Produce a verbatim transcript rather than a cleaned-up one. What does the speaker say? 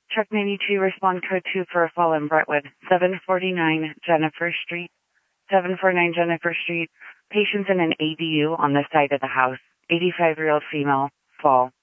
Truck ninety-two, respond code two for a fall in Brentwood, seven forty-nine Jennifer Street. seven forty-nine Jennifer Street. Patients in an A D U on the side of the house. eighty-five-year-old female, fall.